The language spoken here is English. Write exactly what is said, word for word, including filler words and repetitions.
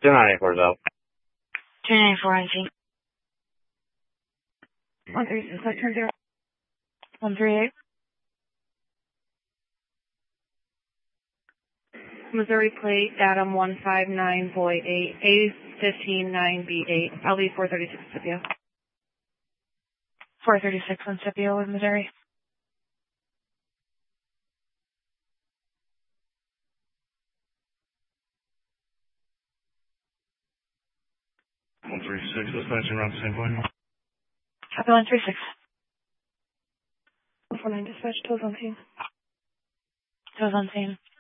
two ninety-four is out. two ninety-four on scene. one three six, I turn zero. one three eight. Missouri plate, Adam one five nine Boy eight, A fifteen nine B eight, L V four thirty-six Scipio. four thirty-six on Scipio with Missouri. one three six, dispatching around the same point. Copy one three six. one four nine dispatch, toes on scene. Toes on scene.